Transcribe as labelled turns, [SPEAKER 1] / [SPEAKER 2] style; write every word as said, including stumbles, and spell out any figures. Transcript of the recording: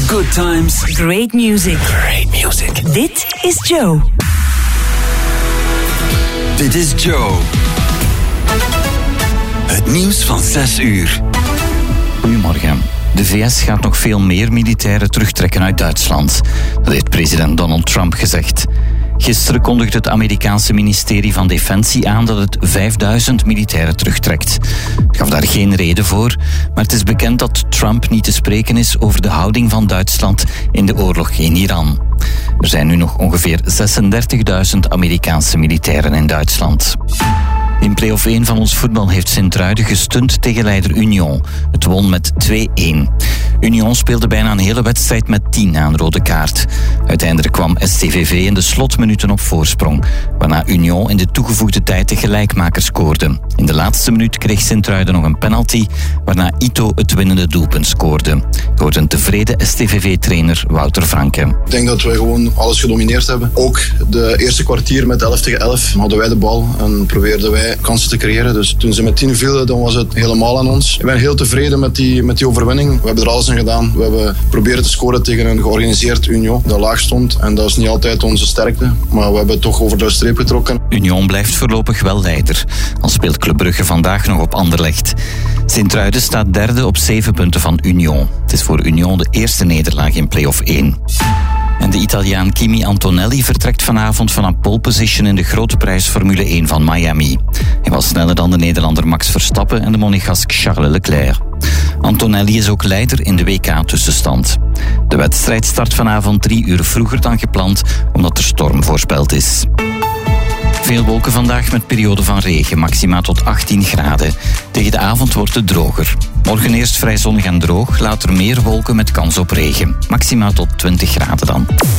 [SPEAKER 1] Good times.
[SPEAKER 2] Great music.
[SPEAKER 1] Great music.
[SPEAKER 2] Dit is Joe.
[SPEAKER 1] Dit is Joe. Het nieuws van zes uur.
[SPEAKER 3] Goedemorgen. De V S gaat nog veel meer militairen terugtrekken uit Duitsland. Dat heeft president Donald Trump gezegd. Gisteren kondigde het Amerikaanse ministerie van Defensie aan dat het vijfduizend militairen terugtrekt. Het gaf daar geen reden voor, maar het is bekend dat Trump niet te spreken is over de houding van Duitsland in de oorlog in Iran. Er zijn nu nog ongeveer zesendertigduizend Amerikaanse militairen in Duitsland. In play-off één van ons voetbal heeft Sint-Truiden gestunt tegen leider Union. Het won met twee-één. Union speelde bijna een hele wedstrijd met tien aan rode kaart. Uiteindelijk kwam S T V V in de slotminuten op voorsprong, waarna Union in de toegevoegde tijd de gelijkmaker scoorde. In de laatste minuut kreeg Sint-Truiden nog een penalty, waarna Ito het winnende doelpunt scoorde. Door een tevreden S T V V-trainer Wouter Franke.
[SPEAKER 4] Ik denk dat we gewoon alles gedomineerd hebben. Ook de eerste kwartier met elf tegen elf hadden wij de bal en probeerden wij kansen te creëren. Dus toen ze met tien vielen, dan was het helemaal aan ons. Ik ben heel tevreden met die, met die overwinning. We hebben er alles aan gedaan. We hebben proberen te scoren tegen een georganiseerd Union dat laag stond. En dat is niet altijd onze sterkte. Maar we hebben het toch over de streep getrokken.
[SPEAKER 3] Union blijft voorlopig wel leider. Al speelt Club Brugge vandaag nog op Anderlecht. Sint-Truiden staat derde op zeven punten van Union. Het is voor Union de eerste nederlaag in play-off één. En de Italiaan Kimi Antonelli vertrekt vanavond van een pole position in de grote prijs Formule één van Miami. Hij was sneller dan de Nederlander Max Verstappen en de Monegask Charles Leclerc. Antonelli is ook leider in de W K-tussenstand. De wedstrijd start vanavond drie uur vroeger dan gepland, omdat er storm voorspeld is. Veel wolken vandaag met periode van regen, maxima tot achttien graden. Tegen de avond wordt het droger. Morgen eerst vrij zonnig en droog, later meer wolken met kans op regen. Maxima tot twintig graden dan.